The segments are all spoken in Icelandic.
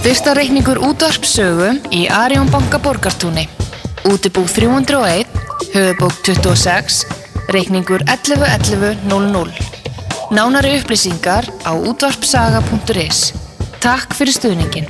Styrktarreikningur útvarpssögu í Arion banka Borgartúni. Útibú 301, höfuðbók 26, reikningur 11.11.00. Nánari upplýsingar á útvarpssaga.is. Takk fyrir stuðningin.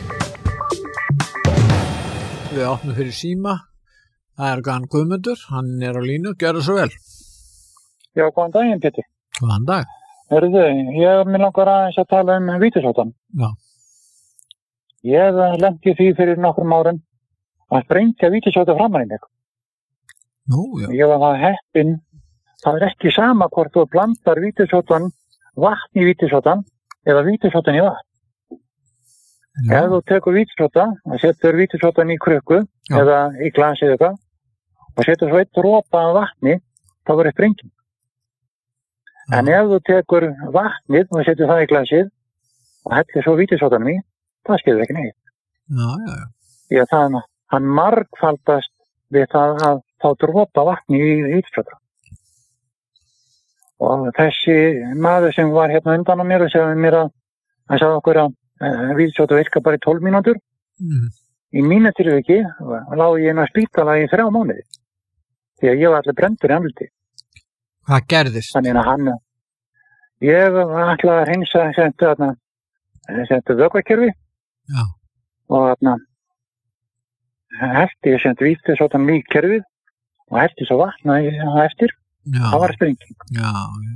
Við opnum fyrir síma. Það hann Guðmundur, hann á línu, gjörðu svo vel. Já, góðan daginn, Pétur. Góðan dag. Hörðu, mér langar aðeins að tala vítisóttan. Já. Ég lenti því fyrir nokkrum árum að sprengja vítisóta framan í mig. Nú, já. Ég var það heppinn, það ekki sama hvort þú blandar vítisótan, vatn í vítisótan eða vítisótan í vatn. Já. Ef þú tekur vítisóta og setur vítisótan í krukku eða í glasi eða eitthvað og setur svo 1 dropa af vatni, þá verður sprenging. En ef þú tekur vatnið og setur það í glasið og hellir svo vítisótanum í, það skilur ekki neitt. Já. Því að hann margfaldast við það að þá dropa vatni í vítisóta. Og þessi maður sem var hérna undan á mér og segði mér að hann sagði okkur að vítisóta virka bara í 12 mínútur. Í mínu tilviki lá ég inn á spítala í 3 mánuði. Því að ég var allir brenndur í andliti. Hvað gerðist? Þannig að ég ætlaði að hreinsa settu vökvakerfi. Já. Og ég sendi vítisótan í kerfið og helti svo vatna eftir. Já. Það var sprenging. Já.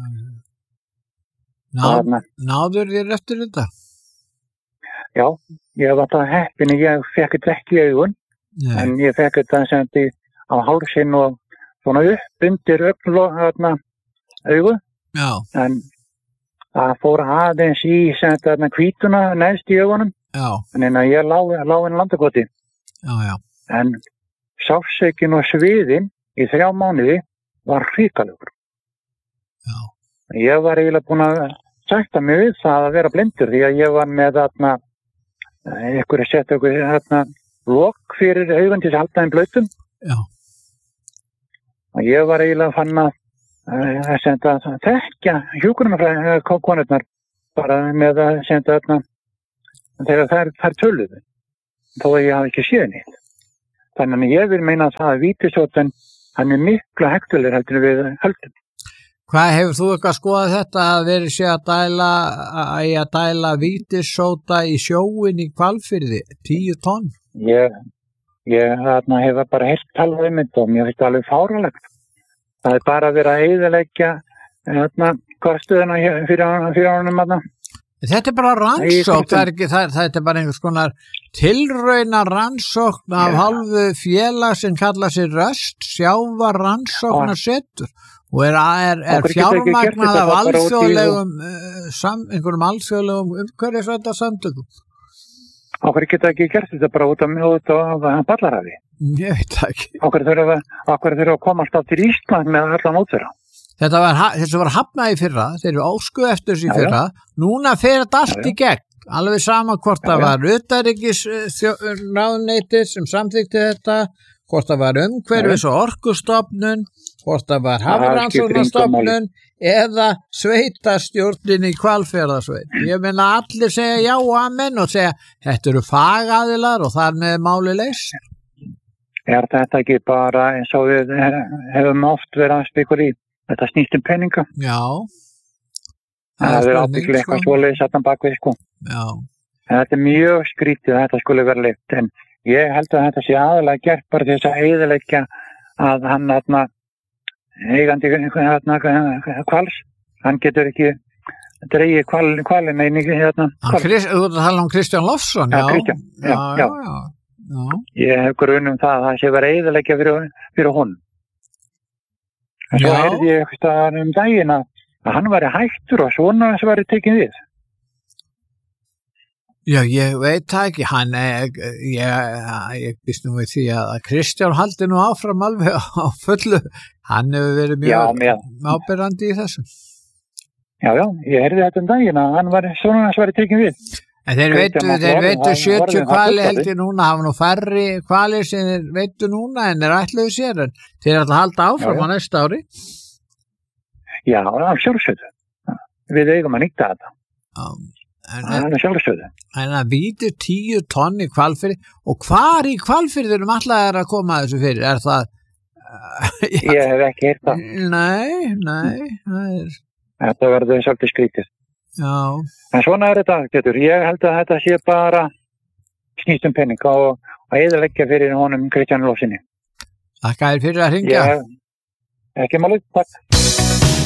Náður þér eftir þetta? Já, ég var það heppinn, ég fekk þetta ekki í augun. Nei. En ég fekk þetta sendi á hálsinn og svona upp undir augu. Já. En það fór aðeins í hvítuna neðst í augunum. Já. Þannig að ég lá inn landakoti. Já. En sársaukin og sviðin í 3 mánuði var hrikalegur. Já. Ég var eiginlega búin að sætta mig við það að vera blindur því að ég var með lok fyrir augun til að halda þeim blautum. Já. Og ég var eiginlega fann að þekkja hjúkrunarkonurnar bara með að senda þegar þær töluðu, þó að ég hafi ekki séð neitt. Þannig að ég vil meina það að vítisótan, hann miklu hættulegur heldur við höldum. Hvað hefur þú eitthvað skoðað þetta að verið sé að dæla vítisóta í sjóin í Hvalfirði, 10 tonn? Ég hef bara heilt talað þetta og mér finnst það alveg fáránlegt. Það bara verið að eyðileggja kvarstuðina fyrir ánum Þetta bara rannsókn, þetta bara einhvers konar tilrauna rannsókn af hálfu félag sem kallar sig Röst, sjávar rannsóknarsetur og er fjármagnað af alþjóðlegum einhverjum alþjóðlegum umhverfisverndarsamtökum. Á hverju geta ekki gert þetta bara út af Ballarhafi? Ég veit það ekki. Á hverju þurfa að koma alltaf til Ísland með allan ótvera? Þessu var hafnað í fyrra, þeir eru óskuð eftir þessu í fyrra, núna fer þetta allt í gegn, alveg sama hvort það var utanríkisráðuneytið sem samþykkti þetta, hvort það var umhverfis- og orkustofnun, hvort það var hafrannsóknastofnun eða sveitastjórnin í Hvalfjarðarsveit. Ég meina allir segja já og amen og segja þetta eru fagaðilar og þar með máli leyst. Er þetta ekki bara eins og við hefum oft verið að spekula í? Þetta snýst peninga. Já. Það er ábyggilega eitthvað svoleiðis þarna bakvið, Já. Þetta er mjög skrítið að þetta skulle vera leitt, en ég held að þetta sé aðalega gert bara til þess að eyðileggja að hann eigandi hvals, hann getur ekki dregið hvalina inn í Þú tala um Kristján Loftsson, já. Kristján, já. Ég hef grun það að það sé verið að eyðileggja fyrir honum. En svo heyrði ég eitthvað daginn að hann væri hættur og svona sem væri tekin við. Já, ég veit það ekki. Ég býst nú við því að Kristján haldi nú áfram alveg á fullu. Hann hefur verið mjög áberandi í þessu. Já, ég heyrði þetta daginn að hann væri svona sem væri tekin við. En þeir veitu 70 hvali heldur núna, hafa nú færri hvali sem þeir veitu núna en þeir ætluðu sér, en þeir ætla að halda áfram á næsta ári. Já, sjálfsögðu. Við eigum að nýta þetta. Það sjálfsögðu. En það vítir 10 tonn í Hvalfirði og hvar í Hvalfirðinum ætlaðir að koma þessu fyrir? Er það... Ég hef ekki heyrt það. Nei, það er... Þetta verður svolítið skrítið. Já. En svona er þetta, Pétur. Ég held að þetta sé bara snýst peninga og að eyðileggja fyrir honum Kristjáni Lofsinni. Þakka þér fyrir að hringja. Ekki málið, takk.